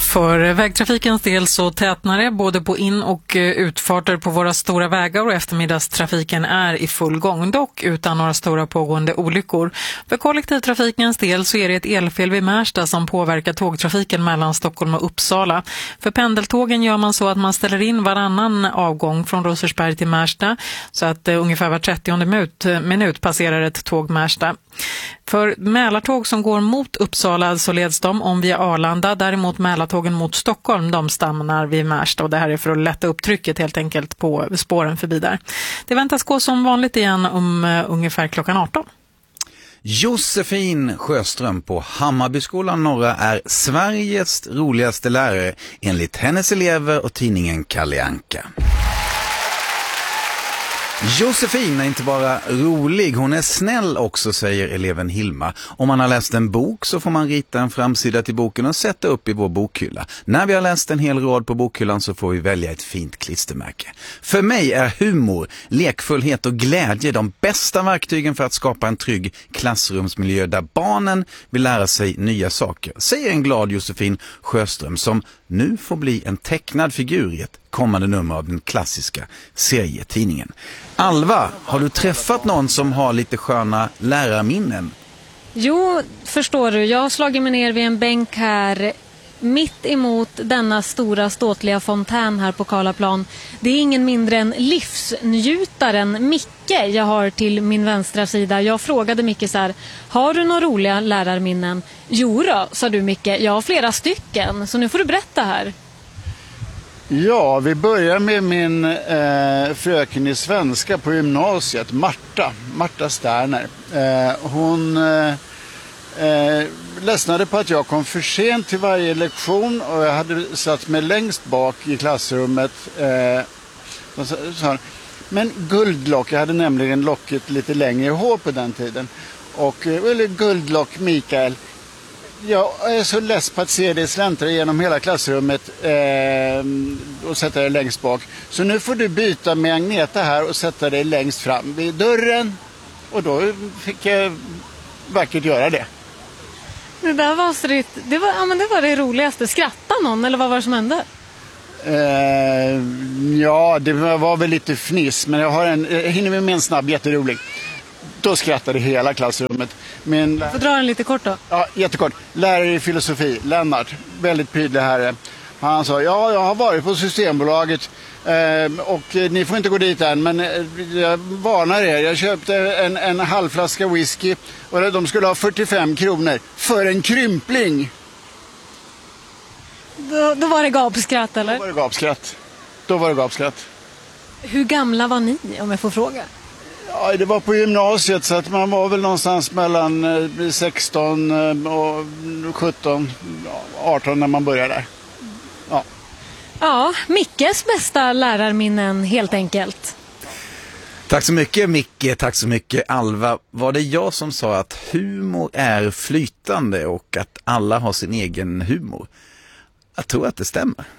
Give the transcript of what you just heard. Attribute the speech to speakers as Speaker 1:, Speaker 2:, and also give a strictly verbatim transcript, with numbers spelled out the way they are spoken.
Speaker 1: För vägtrafikens del så tätnar det både på in- och utfarter på våra stora vägar och eftermiddagstrafiken är i full gång, dock utan några stora pågående olyckor. För kollektivtrafikens del så är det ett elfel vid Märsta som påverkar tågtrafiken mellan Stockholm och Uppsala. För pendeltågen gör man så att man ställer in varannan avgång från Rosersberg till Märsta så att uh, ungefär var trettionde minut, minut passerar ett tåg Märsta. För Mälartåg som går mot Uppsala så leds de om via Arlanda. Däremot Mälartågen mot Stockholm, de stannar vid Märsta, och det här är för att lätta upp trycket helt enkelt på spåren förbi där. Det väntas gå som vanligt igen om uh, ungefär klockan arton.
Speaker 2: Josefin Sjöström på Hammarbyskolan Norra är Sveriges roligaste lärare enligt hennes elever och tidningen Kalle Anka. Josefin är inte bara rolig, hon är snäll också, säger eleven Hilma. Om man har läst en bok så får man rita en framsida till boken och sätta upp i vår bokhylla. När vi har läst en hel rad på bokhyllan så får vi välja ett fint klistermärke. För mig är humor, lekfullhet och glädje de bästa verktygen för att skapa en trygg klassrumsmiljö där barnen vill lära sig nya saker, säger en glad Josefin Sjöström som nu får bli en tecknad figur i ett kommande nummer av den klassiska serietidningen. Alva, har du träffat någon som har lite sköna lärarminnen?
Speaker 3: Jo, förstår du. Jag har slagit mig ner vid en bänk här mitt emot denna stora ståtliga fontän här på Karlaplan. Det är ingen mindre än livsnjutaren Micke jag har till min vänstra sida. Jag frågade Micke så här: har du några roliga lärarminnen? Jo då, sa du Micke. Jag har flera stycken, så nu får du berätta här.
Speaker 4: Ja, vi börjar med min eh, fröken i svenska på gymnasiet, Marta, Marta Sterner. Eh, hon eh, eh, ledsnade på att jag kom för sent till varje lektion och jag hade satt mig längst bak i klassrummet. Eh, och så, så, men guldlock, jag hade nämligen locket lite längre hår på den tiden. Och, eller guldlock Mikael. Jag är så less på att se det släntra genom hela klassrummet eh, och sätta det längst bak. Så nu får du byta med Agneta här och sätta det längst fram vid dörren. Och då fick jag vackert göra det.
Speaker 3: Det där var stritt. Det var, ja, men det var det roligaste. Skrattade någon eller vad var det som hände?
Speaker 4: Eh, ja, det var väl lite fniss. Men jag har en, hinner vi med en snabb, jätterolig. Då skrattade hela klassrummet. Men,
Speaker 3: får dra den lite kort då.
Speaker 4: Ja, jättekort. Lärare i filosofi, Lennart, väldigt prydlig herre. Han sa, ja, jag har varit på Systembolaget eh, och eh, ni får inte gå dit än, men eh, jag varnar er. Jag köpte en, en halvflaska whisky och de skulle ha fyrtiofem kronor för en krympling.
Speaker 3: Då, då var det gapskratt, eller?
Speaker 4: Då var det gapskratt. Då var det gapskratt.
Speaker 3: Hur gamla var ni, om jag får fråga?
Speaker 4: Ja, det var på gymnasiet så att man var väl någonstans mellan sexton och sjutton, arton när man började där. Ja.
Speaker 3: Ja, Mickes bästa lärarminnen helt enkelt.
Speaker 2: Tack så mycket Micke, tack så mycket Alva. Var det jag som sa att humor är flytande och att alla har sin egen humor? Jag tror att det stämmer.